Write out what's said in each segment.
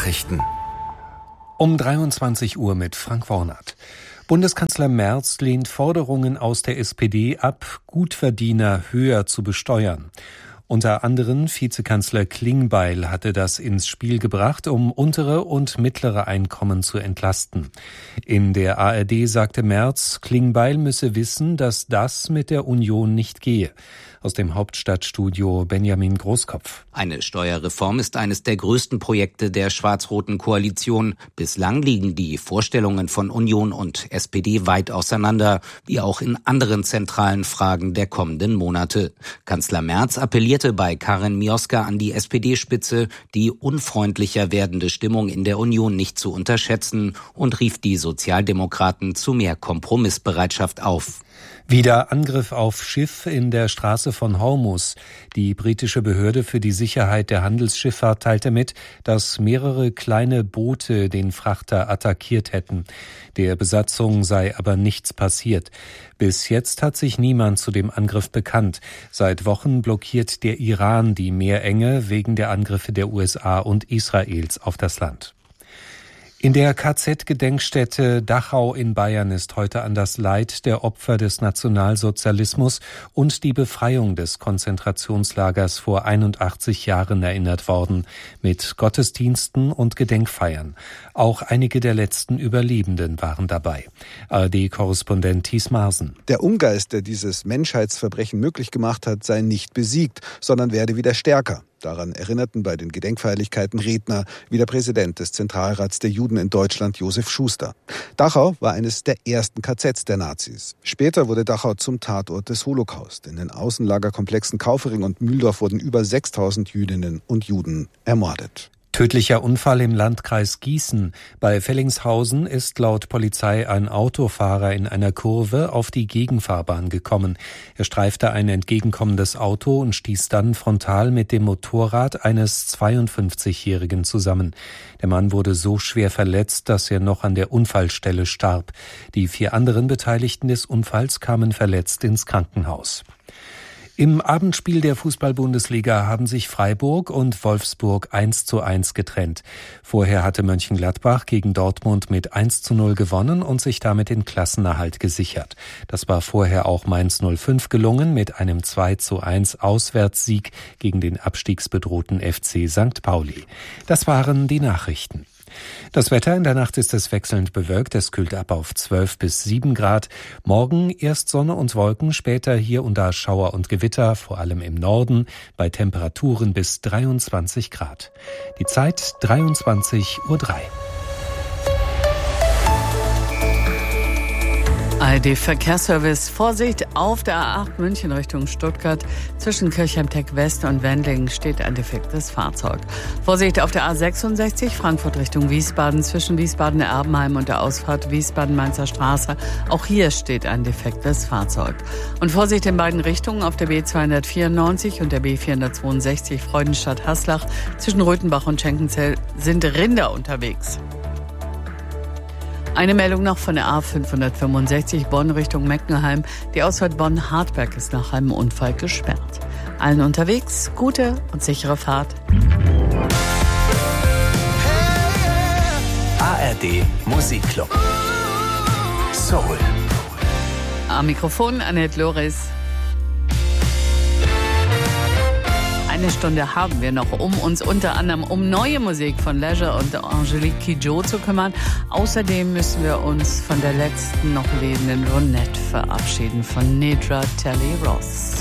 Nachrichten. Um 23 Uhr mit Frank Wornert. Bundeskanzler Merz lehnt Forderungen aus der SPD ab, Gutverdiener höher zu besteuern. Unter anderem Vizekanzler Klingbeil hatte das ins Spiel gebracht, um untere und mittlere Einkommen zu entlasten. In der ARD sagte Merz, Klingbeil müsse wissen, dass das mit der Union nicht gehe. Aus dem Hauptstadtstudio Benjamin Großkopf. Eine Steuerreform ist eines der größten Projekte der schwarz-roten Koalition. Bislang liegen die Vorstellungen von Union und SPD weit auseinander, wie auch in anderen zentralen Fragen der kommenden Monate. Kanzler Merz appellierte bei Karin Mioska an die SPD-Spitze, die unfreundlicher werdende Stimmung in der Union nicht zu unterschätzen und rief die Sozialdemokraten zu mehr Kompromissbereitschaft auf. Wieder Angriff auf Schiff in der Straße von Hormuz. Die britische Behörde für die Sicherheit der Handelsschifffahrt teilte mit, dass mehrere kleine Boote den Frachter attackiert hätten. Der Besatzung sei aber nichts passiert. Bis jetzt hat sich niemand zu dem Angriff bekannt. Seit Wochen blockiert der Iran die Meerenge wegen der Angriffe der USA und Israels auf das Land. In der KZ-Gedenkstätte Dachau in Bayern ist heute an das Leid der Opfer des Nationalsozialismus und die Befreiung des Konzentrationslagers vor 81 Jahren erinnert worden, mit Gottesdiensten und Gedenkfeiern. Auch einige der letzten Überlebenden waren dabei. ARD-Korrespondent Thies Marsen. Der Ungeist, der dieses Menschheitsverbrechen möglich gemacht hat, sei nicht besiegt, sondern werde wieder stärker. Daran erinnerten bei den Gedenkfeierlichkeiten Redner wie der Präsident des Zentralrats der Juden in Deutschland, Josef Schuster. Dachau war eines der ersten KZs der Nazis. Später wurde Dachau zum Tatort des Holocaust. In den Außenlagerkomplexen Kaufering und Mühldorf wurden über 6.000 Jüdinnen und Juden ermordet. Tödlicher Unfall im Landkreis Gießen. Bei Fellingshausen ist laut Polizei ein Autofahrer in einer Kurve auf die Gegenfahrbahn gekommen. Er streifte ein entgegenkommendes Auto und stieß dann frontal mit dem Motorrad eines 52-Jährigen zusammen. Der Mann wurde so schwer verletzt, dass er noch an der Unfallstelle starb. Die 4 anderen Beteiligten des Unfalls kamen verletzt ins Krankenhaus. Im Abendspiel der Fußball-Bundesliga haben sich Freiburg und Wolfsburg 1:1 getrennt. Vorher hatte Mönchengladbach gegen Dortmund mit 1:0 gewonnen und sich damit den Klassenerhalt gesichert. Das war vorher auch Mainz 05 gelungen mit einem 2:1 Auswärtssieg gegen den abstiegsbedrohten FC St. Pauli. Das waren die Nachrichten. Das Wetter: in der Nacht ist es wechselnd bewölkt, es kühlt ab auf 12 bis 7 Grad. Morgen erst Sonne und Wolken, später hier und da Schauer und Gewitter, vor allem im Norden, bei Temperaturen bis 23 Grad. Die Zeit 23:03 Uhr. ARD-Verkehrsservice. Vorsicht, auf der A8 München Richtung Stuttgart. Zwischen Kirchheim-Tech West und Wendlingen steht ein defektes Fahrzeug. Vorsicht auf der A66 Frankfurt Richtung Wiesbaden. Zwischen Wiesbaden-Erbenheim und der Ausfahrt Wiesbaden-Mainzer Straße. Auch hier steht ein defektes Fahrzeug. Und Vorsicht in beiden Richtungen auf der B294 und der B462 Freudenstadt-Haslach. Zwischen Röthenbach und Schenkenzell sind Rinder unterwegs. Eine Meldung noch von der A565 Bonn Richtung Meckenheim. Die Ausfahrt Bonn-Hartberg ist nach einem Unfall gesperrt. Allen unterwegs gute und sichere Fahrt. ARD Musikclub. Soul. Am Mikrofon Annette Loris. Eine Stunde haben wir noch, um uns unter anderem um neue Musik von Leisure und Angelique Kidjo zu kümmern. Außerdem müssen wir uns von der letzten noch lebenden Ronette verabschieden, von Nedra Telly Ross.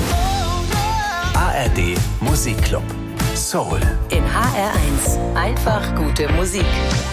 ARD Musikclub. Soul. In HR1 einfach gute Musik.